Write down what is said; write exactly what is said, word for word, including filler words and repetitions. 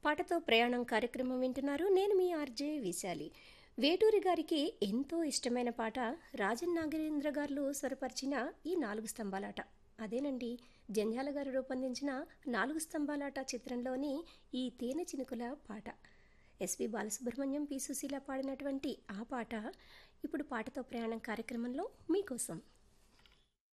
పాటతో ప్రయాణం కార్యక్రమం వింటున్నారు. నేను మీ ఆర్జే విశాలి. వేటూరి గారికి ఎంతో ఇష్టమైన పాట రాజన్ నాగేంద్ర గారు స్వరపరిచిన ఈ నాలుగు స్తంభాలాట. అదేనండి, జంధ్యాల గారు రూపొందించిన నాలుగు స్తంభాలాట చిత్రంలోని ఈ తేనె చినుకుల పాట. ఎస్పి బాలసుబ్రహ్మణ్యం, పి సుశీల పాడినటువంటి ఆ పాట ఇప్పుడు పాటతో ప్రయాణం కార్యక్రమంలో మీకోసం.